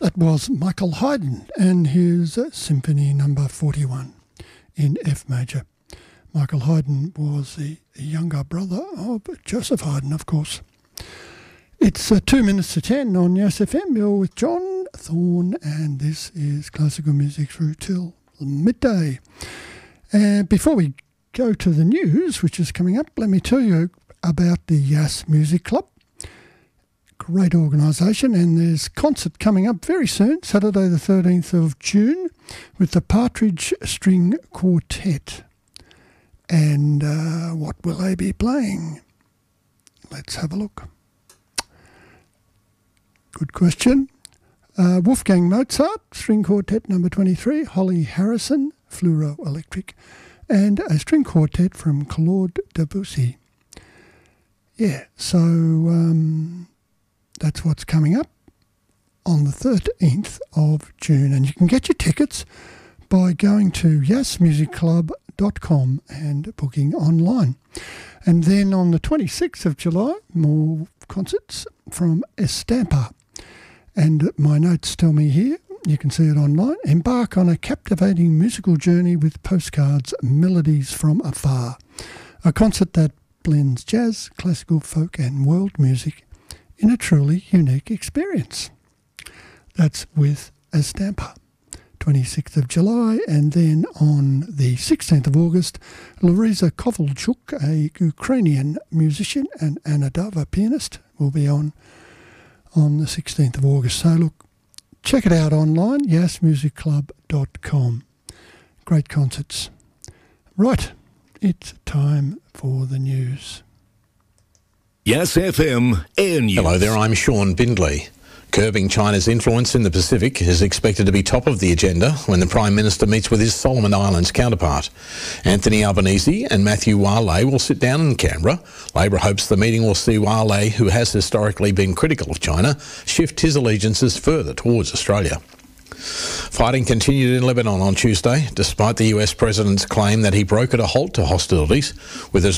That was Michael Haydn and his Symphony Number 41 in F major. Michael Haydn was the younger brother of Joseph Haydn, of course. It's 2 minutes to 10 on Yes FM. You're with John Thorne, and this is classical music through till midday. Before we go to the news, which is coming up, let me tell you about the Yass Music Club. Great organisation, and there's a concert coming up very soon, Saturday the 13th of June, with the Partridge String Quartet. And what will they be playing? Let's have a look. Good question. Wolfgang Mozart, String Quartet number 23, Holly Harrison, Fluoro-Electric, and a string quartet from Claude Debussy. Yeah, so that's what's coming up on the 13th of June. And you can get your tickets by going to yassmusicclub.com and booking online. And then on the 26th of July, more concerts from Estampa. And my notes tell me here, you can see it online, embark on a captivating musical journey with postcards, Melodies from Afar. A concert that blends jazz, classical, folk and world music in a truly unique experience. That's with Estampa, 26th of July. And then on the 16th of August, Larisa Kovalchuk, a Ukrainian musician and Anadava pianist, will be on the 16th of August. So look, check it out online, yassmusicclub.com. Great concerts. Right, it's time for the news. Yes FM Air News. Hello there, I'm Sean Bindley. Curbing China's influence in the Pacific is expected to be top of the agenda when the Prime Minister meets with his Solomon Islands counterpart. Anthony Albanese and Matthew Wale will sit down in Canberra. Labor hopes the meeting will see Wale, who has historically been critical of China, shift his allegiances further towards Australia. Fighting continued in Lebanon on Tuesday, despite the US President's claim that he brokered a halt to hostilities with